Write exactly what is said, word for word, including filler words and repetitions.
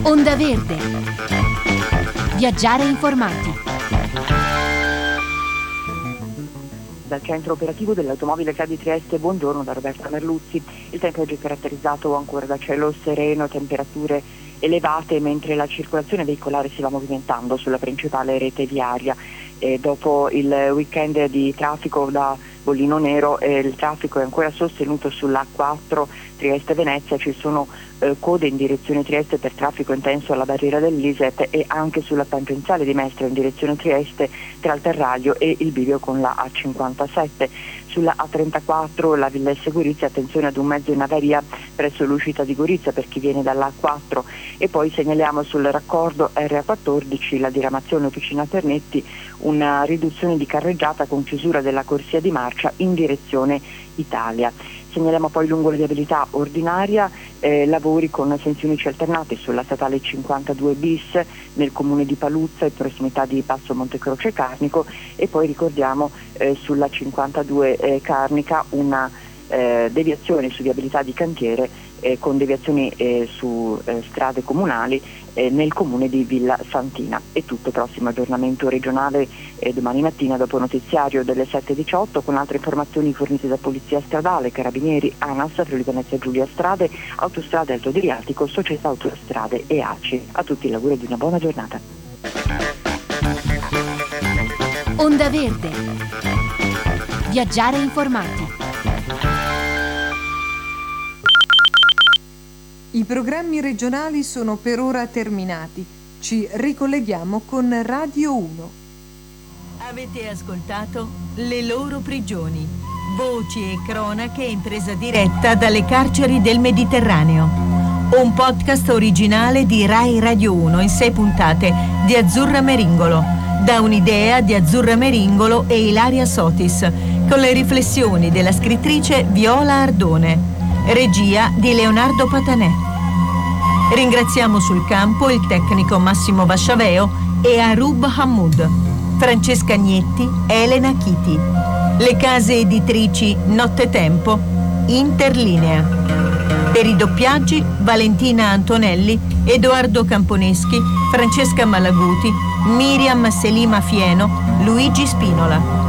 Onda Verde. Viaggiare informati. Dal centro operativo dell'automobile C A di Trieste, buongiorno da Roberta Merluzzi. Il tempo oggi è caratterizzato ancora da cielo sereno, temperature elevate, mentre la circolazione veicolare si va movimentando sulla principale rete viaria. E dopo il weekend di traffico da bollino nero, eh, il traffico è ancora sostenuto sull'A quattro Trieste-Venezia, ci sono eh, code in direzione Trieste per traffico intenso alla barriera dell'I S E T e anche sulla tangenziale di Mestre in direzione Trieste tra il Terraglio e il bivio con la A cinquantasette. Sulla A trentaquattro la Villesse Gorizia, attenzione ad un mezzo in avaria presso l'uscita di Gorizia per chi viene dall'A quattro. E poi segnaliamo sul raccordo R A quattordici la diramazione Officina Ternetti, una riduzione di carreggiata con chiusura della corsia di marcia in direzione Italia. Segnaliamo poi lungo la viabilità ordinaria eh, lavori con sensi unici alternati sulla statale cinquantadue bis nel comune di Paluzza in prossimità di Passo Montecroce Carnico, e poi ricordiamo eh, sulla cinquantadue eh, Carnica una eh, deviazione su viabilità di cantiere eh, con deviazioni eh, su eh, strade comunali eh, nel comune di Villa Santina. È tutto, prossimo aggiornamento regionale eh, domani mattina dopo notiziario delle sette e diciotto con altre informazioni fornite da Polizia Stradale, Carabinieri, ANAS, Friuli Venezia Giulia Strade, Autostrade Alto Adriatico, Società Autostrade e A C I. A tutti l'auguro di una buona giornata. Onda Verde. Viaggiare informati. I programmi regionali sono per ora terminati. Ci ricolleghiamo con Radio uno. Avete ascoltato Le loro prigioni, voci e cronache in presa diretta dalle carceri del Mediterraneo. Un podcast originale di Rai Radio uno in sei puntate di Azzurra Meringolo, da un'idea di Azzurra Meringolo e Ilaria Sotis, con le riflessioni della scrittrice Viola Ardone, regia di Leonardo Patanè. Ringraziamo sul campo il tecnico Massimo Vasciaveo e Arub Hamoud, Francesca Agnetti, Elena Chiti. Le case editrici Nottetempo, Interlinea. Per i doppiaggi Valentina Antonelli, Edoardo Camponeschi, Francesca Malaguti, Miriam Selima Fieno, Luigi Spinola.